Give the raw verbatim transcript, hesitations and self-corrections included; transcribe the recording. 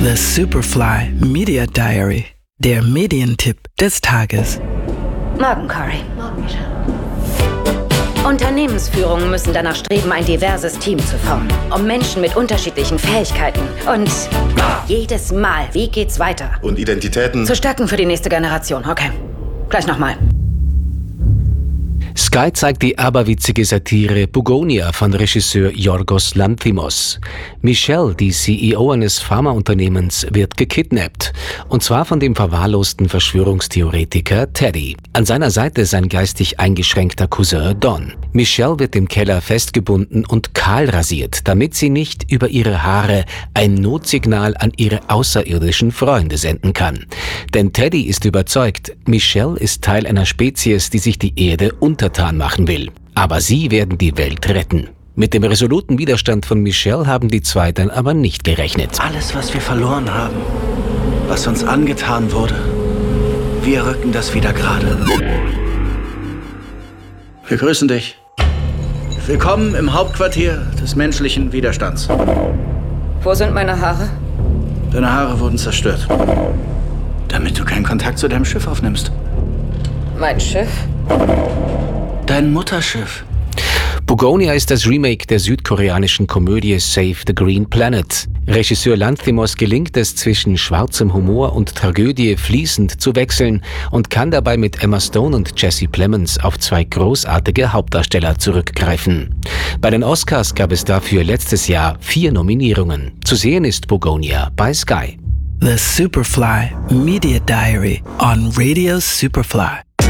The Superfly Media Diary, der Medientipp des Tages. Morgen, Cory. Morgen, Michelle. Unternehmensführungen müssen danach streben, ein diverses Team zu formen, um Menschen mit unterschiedlichen Fähigkeiten und jedes Mal, wie geht's weiter? Und Identitäten? Zu stärken für die nächste Generation, okay. Gleich nochmal. Sky zeigt die aberwitzige Satire Bugonia von Regisseur Yorgos Lanthimos. Michelle, die C E O eines Pharmaunternehmens, wird gekidnappt. Und zwar von dem verwahrlosten Verschwörungstheoretiker Teddy. An seiner Seite sein geistig eingeschränkter Cousin Don. Michelle wird im Keller festgebunden und kahl rasiert, damit sie nicht über ihre Haare ein Notsignal an ihre außerirdischen Freunde senden kann. Denn Teddy ist überzeugt, Michelle ist Teil einer Spezies, die sich die Erde untertan machen will. Aber sie werden die Welt retten. Mit dem resoluten Widerstand von Michelle haben die zwei dann aber nicht gerechnet. Alles, was wir verloren haben, was uns angetan wurde, wir rücken das wieder gerade. Wir grüßen dich. Willkommen im Hauptquartier des menschlichen Widerstands. Wo sind meine Haare? Deine Haare wurden zerstört, damit du keinen Kontakt zu deinem Schiff aufnimmst. Mein Schiff? Dein Mutterschiff. Bugonia ist das Remake der südkoreanischen Komödie Save the Green Planet. Regisseur Lanthimos gelingt es, zwischen schwarzem Humor und Tragödie fließend zu wechseln und kann dabei mit Emma Stone und Jesse Plemons auf zwei großartige Hauptdarsteller zurückgreifen. Bei den Oscars gab es dafür letztes Jahr vier Nominierungen. Zu sehen ist Bugonia bei Sky. The Superfly Media Diary on Radio Superfly.